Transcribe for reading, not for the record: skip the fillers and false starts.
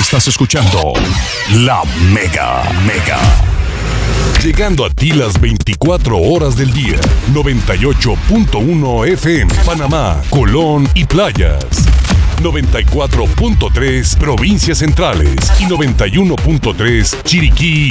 Estás escuchando La Mega. Llegando a ti las 24 horas del día. 98.1 FM, Panamá, Colón y Playas. 94.3 Provincias Centrales y 91.3 Chiriquí